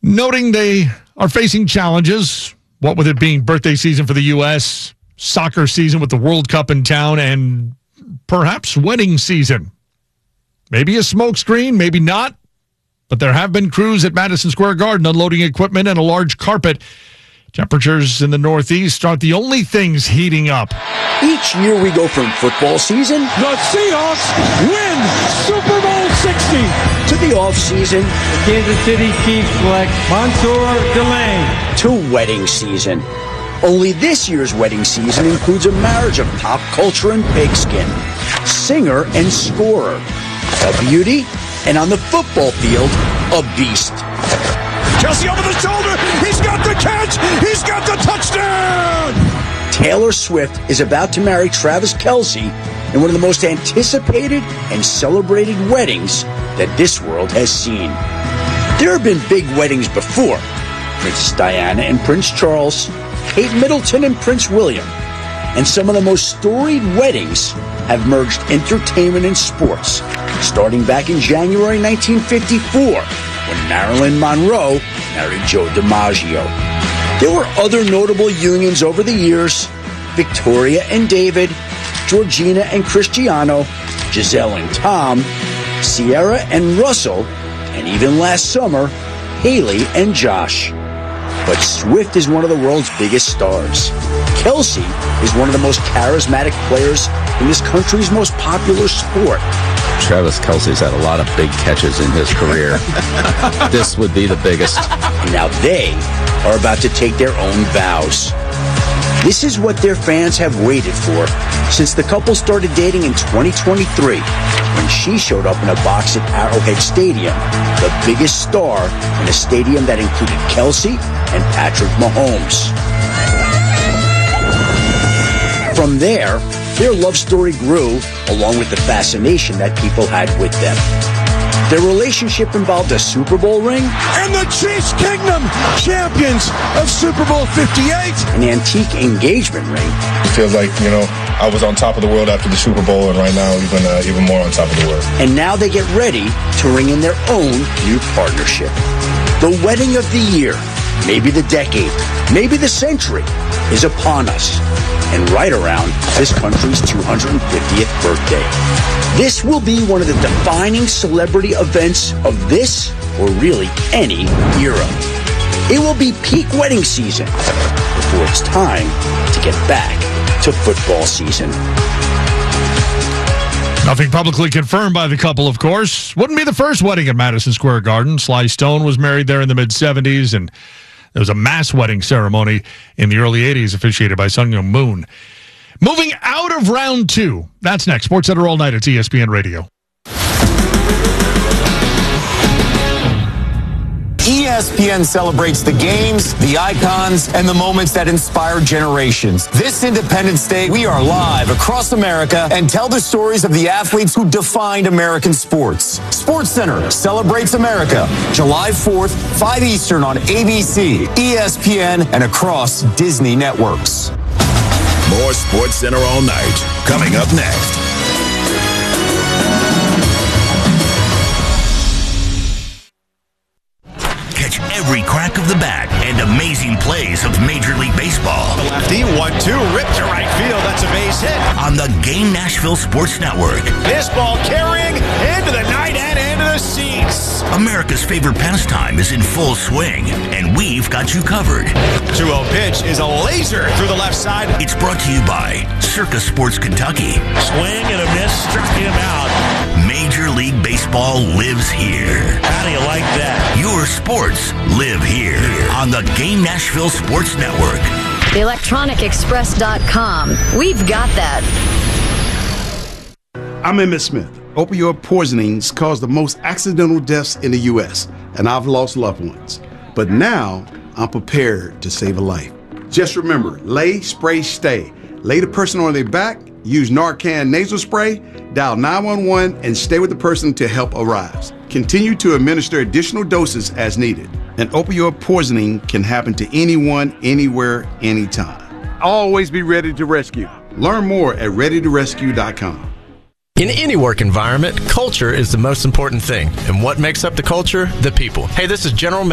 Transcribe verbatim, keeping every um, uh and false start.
noting they are facing challenges, what with it being birthday season for the U S, soccer season with the World Cup in town, and perhaps wedding season. Maybe a smokescreen, maybe not, but there have been crews at Madison Square Garden unloading equipment and a large carpet. Temperatures in the Northeast aren't the only things heating up. Each year we go from football season, the Seahawks win Super Bowl sixty, to the off-season, the Kansas City Chiefs select Mansour Delane, to wedding season. Only this year's wedding season includes a marriage of pop culture and pigskin, singer and scorer, a beauty, and on the football field, a beast. Kelce over the shoulder, he's got the catch, he's got the touchdown! Taylor Swift is about to marry Travis Kelce in one of the most anticipated and celebrated weddings that this world has seen. There have been big weddings before. Princess Diana and Prince Charles, Kate Middleton and Prince William. And some of the most storied weddings have merged entertainment and sports, starting back in January nineteen fifty-four, when Marilyn Monroe married Joe DiMaggio. There were other notable unions over the years: Victoria and David, Georgina and Cristiano, Giselle and Tom, Sierra and Russell, and even last summer, Haley and Josh. But Swift is one of the world's biggest stars. Kelce is one of the most charismatic players in this country's most popular sport. Travis Kelce's had a lot of big catches in his career. This would be the biggest. And now they are about to take their own vows. This is what their fans have waited for since the couple started dating in twenty twenty-three, when she showed up in a box at Arrowhead Stadium, the biggest star in a stadium that included Kelce and Patrick Mahomes. From there, their love story grew, along with the fascination that people had with them. Their relationship involved a Super Bowl ring, and the Chiefs Kingdom, champions of Super Bowl fifty-eight, an antique engagement ring. It feels like, you know, I was on top of the world after the Super Bowl, and right now even uh, even more on top of the world. And now they get ready to ring in their own new partnership. The wedding of the year, maybe the decade, maybe the century, is upon us, and right around this country's two hundred fiftieth birthday. This will be one of the defining celebrity events of this, or really any, era. It will be peak wedding season before it's time to get back to football season. Nothing publicly confirmed by the couple, of course. Wouldn't be the first wedding at Madison Square Garden. Sly Stone was married there in the mid-seventies, and there was a mass wedding ceremony in the early eighties officiated by Sun Myung Moon. Moving out of round two. That's next. SportsCenter all night at E S P N Radio. E S P N celebrates the games, the icons, and the moments that inspire generations. This Independence Day, we are live across America and tell the stories of the athletes who defined American sports. SportsCenter celebrates America, July fourth, five Eastern on A B C, E S P N, and across Disney networks. More SportsCenter all night, coming up next. Catch every crack of the bat and amazing plays of Major League Baseball. The lefty, one two, ripped to right field. That's a base hit. On the Game Nashville Sports Network. This ball carrying into the night and into the seats. America's favorite pastime is in full swing, and we've got you covered. two oh pitch is a laser through the left side. It's brought to you by Circa Sports Kentucky. Swing and a miss, struck him out. Major League Baseball lives here. How do you like that? Your sports live here on the Game Nashville Sports Network. the electronic express dot com. We've got that. I'm Emmett Smith. Opioid poisonings cause the most accidental deaths in the U S, and I've lost loved ones. But now, I'm prepared to save a life. Just remember, lay, spray, stay. Lay the person on their back, use Narcan nasal spray, dial nine one one, and stay with the person till help arrives. Continue to administer additional doses as needed. An opioid poisoning can happen to anyone, anywhere, anytime. Always be ready to rescue. Learn more at ready to rescue dot com. In any work environment, culture is the most important thing. And what makes up the culture? The people. Hey, this is General